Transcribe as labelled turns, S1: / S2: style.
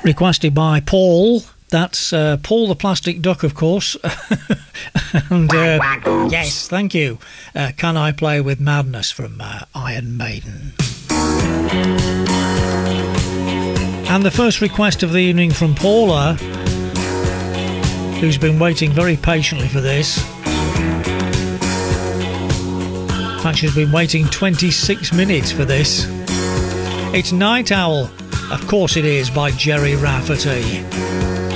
S1: Requested by Paul. That's Paul the Plastic Duck, of course. And yes, thank you. Can I Play with Madness from Iron Maiden. And the first request of the evening from Paula, who's been waiting very patiently for this. In fact, she's been waiting 26 minutes for this. It's Night Owl. Of course it is, by Jerry Rafferty.